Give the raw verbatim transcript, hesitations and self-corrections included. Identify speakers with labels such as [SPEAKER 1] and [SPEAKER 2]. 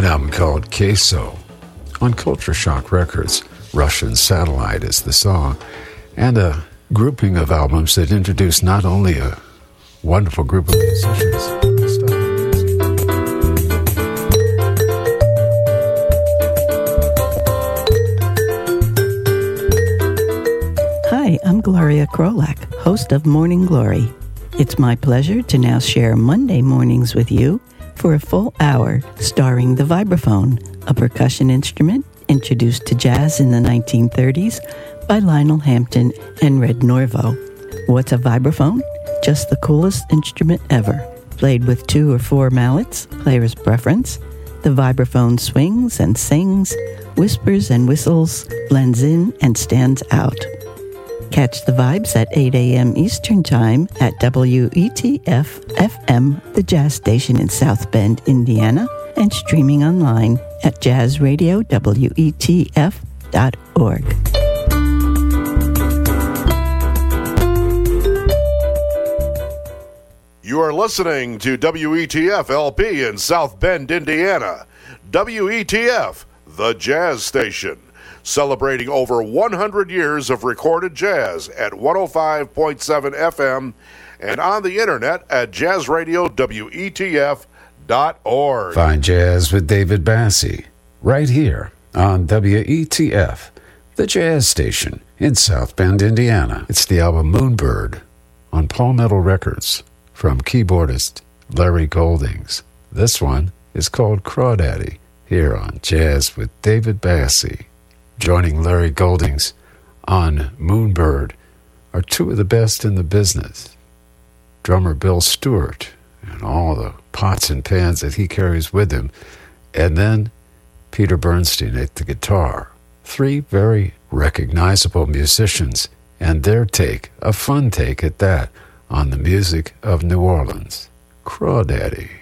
[SPEAKER 1] an album called Queso on Culture Shock Records. Russian Satellite is the song, and a grouping of albums that introduce not only a wonderful group of musicians,
[SPEAKER 2] Hi, I'm Gloria Krolak, host of Morning Glory. It's my pleasure to now share Monday mornings with you for a full hour starring the vibraphone, a percussion instrument introduced to jazz in the nineteen thirties by Lionel Hampton and Red Norvo. What's a vibraphone? Just the coolest instrument ever. Played with two or four mallets, player's preference. The vibraphone swings and sings, whispers and whistles, blends in and stands out. Catch the vibes at eight a.m. Eastern Time at W E T F F M, the jazz station in South Bend, Indiana, and streaming online at jazz radio W E T F dot org.
[SPEAKER 3] You are listening to W E T F L P in South Bend, Indiana. W E T F, the jazz station, celebrating over one hundred years of recorded jazz at one oh five point seven F M and on the internet at jazz radio W E T F dot org.
[SPEAKER 1] Fine Jazz with David Bassie, right here on W E T F, the jazz station in South Bend, Indiana. It's the album Moonbird on Palmetto Records from keyboardist Larry Goldings. This one is called Crawdaddy, here on Jazz with David Bassie. Joining Larry Goldings on Moonbird are two of the best in the business. Drummer Bill Stewart and all the pots and pans that he carries with him, and then Peter Bernstein at the guitar. Three very recognizable musicians, and their take, a fun take at that, on the music of New Orleans. Crawdaddy.